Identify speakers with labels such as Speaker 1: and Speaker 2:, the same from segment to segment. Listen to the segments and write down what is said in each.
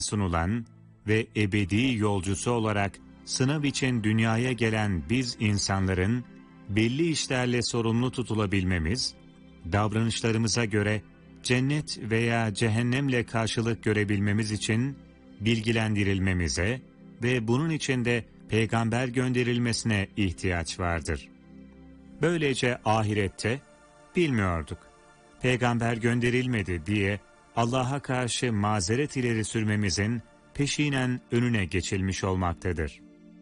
Speaker 1: sunulan ve ebedi yolcusu olarak sınav için dünyaya gelen biz insanların belli işlerle sorumlu tutulabilmemiz, davranışlarımıza göre cennet veya cehennemle karşılık görebilmemiz için bilgilendirilmemize ve bunun için de peygamber gönderilmesine ihtiyaç vardır. Böylece ahirette bilmiyorduk, peygamber gönderilmedi diye Allah'a karşı mazeret ileri sürmemizin peşinen önüne geçilmiş olmaktadır.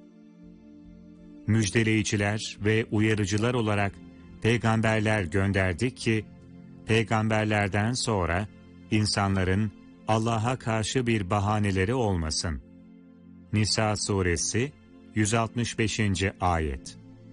Speaker 1: Müjdeleyiciler ve uyarıcılar olarak peygamberler gönderdik ki, peygamberlerden sonra insanların Allah'a karşı bir bahaneleri olmasın. Nisa suresi 165. ayet.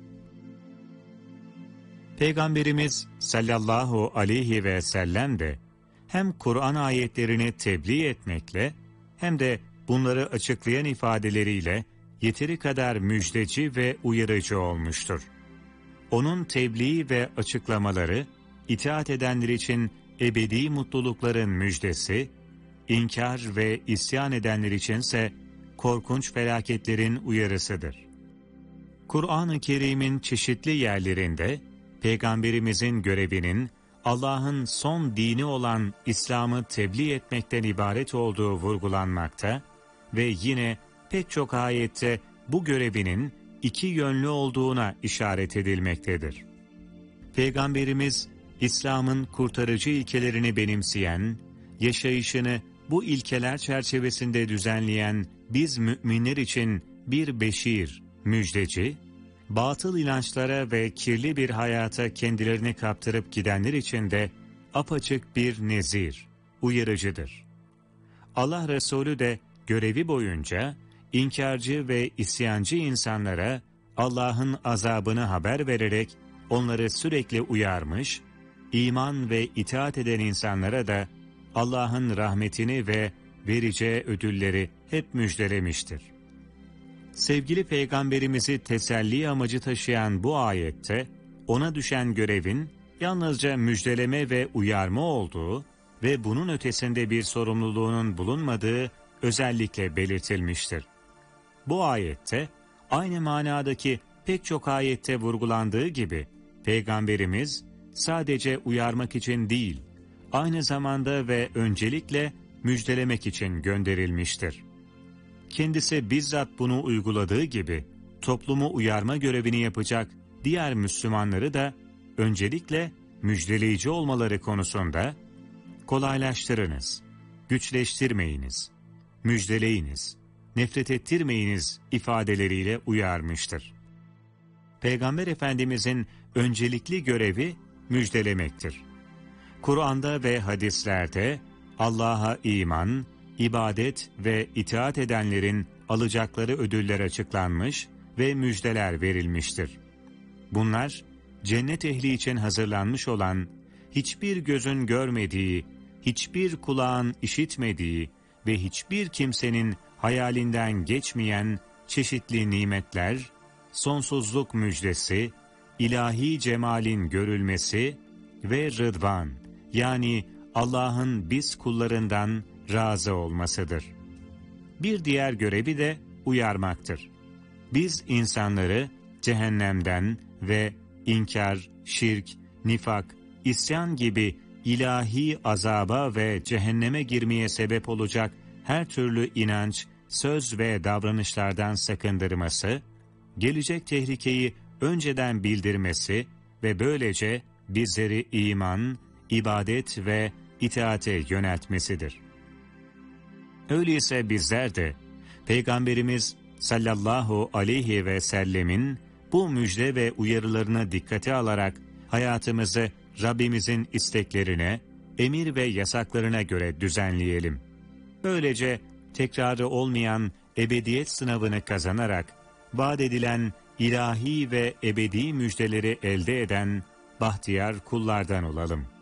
Speaker 1: Peygamberimiz sallallahu aleyhi ve sellem de hem Kur'an ayetlerini tebliğ etmekle hem de bunları açıklayan ifadeleriyle yeteri kadar müjdeci ve uyarıcı olmuştur. Onun tebliğ ve açıklamaları, itaat edenler için ebedi mutlulukların müjdesi, inkar ve isyan edenler içinse korkunç felaketlerin uyarısıdır. Kur'an-ı Kerim'in çeşitli yerlerinde, Peygamberimizin görevinin Allah'ın son dini olan İslam'ı tebliğ etmekten ibaret olduğu vurgulanmakta ve yine pek çok ayette bu görevinin iki yönlü olduğuna işaret edilmektedir. Peygamberimiz, İslam'ın kurtarıcı ilkelerini benimseyen, yaşayışını bu ilkeler çerçevesinde düzenleyen biz müminler için bir beşir, müjdeci, batıl inançlara ve kirli bir hayata kendilerini kaptırıp gidenler için de apaçık bir nezir, uyarıcıdır. Allah Resulü de görevi boyunca inkarcı ve isyancı insanlara Allah'ın azabını haber vererek onları sürekli uyarmış, iman ve itaat eden insanlara da Allah'ın rahmetini ve vereceği ödülleri hep müjdelemiştir. Sevgili Peygamberimizi teselli amacı taşıyan bu ayette, ona düşen görevin yalnızca müjdeleme ve uyarma olduğu ve bunun ötesinde bir sorumluluğunun bulunmadığı özellikle belirtilmiştir. Bu ayette, aynı manadaki pek çok ayette vurgulandığı gibi, Peygamberimiz sadece uyarmak için değil, aynı zamanda ve öncelikle müjdelemek için gönderilmiştir. Kendisi bizzat bunu uyguladığı gibi, toplumu uyarma görevini yapacak diğer Müslümanları da öncelikle müjdeleyici olmaları konusunda kolaylaştırınız, güçleştirmeyiniz, müjdeleyiniz, nefret ettirmeyiniz ifadeleriyle uyarmıştır. Peygamber Efendimizin öncelikli görevi müjdelemektir. Kur'an'da ve hadislerde Allah'a iman, ibadet ve itaat edenlerin alacakları ödüller açıklanmış ve müjdeler verilmiştir. Bunlar, cennet ehli için hazırlanmış olan, hiçbir gözün görmediği, hiçbir kulağın işitmediği ve hiçbir kimsenin hayalinden geçmeyen çeşitli nimetler, sonsuzluk müjdesi, ilahi cemalin görülmesi ve rıdvan, yani Allah'ın biz kullarından razı olmasıdır. Bir diğer görevi de uyarmaktır. Biz insanları cehennemden ve inkar, şirk, nifak, isyan gibi ilahi azaba ve cehenneme girmeye sebep olacak her türlü inanç, söz ve davranışlardan sakındırması, gelecek tehlikeyi önceden bildirmesi ve böylece bizleri iman, ibadet ve itaate yöneltmesidir. Öyleyse bizler de Peygamberimiz sallallahu aleyhi ve sellemin bu müjde ve uyarılarını dikkate alarak hayatımızı Rabbimizin isteklerine, emir ve yasaklarına göre düzenleyelim. Böylece tekrarı olmayan ebediyet sınavını kazanarak vaat edilen ilahi ve ebedi müjdeleri elde eden bahtiyar kullardan olalım.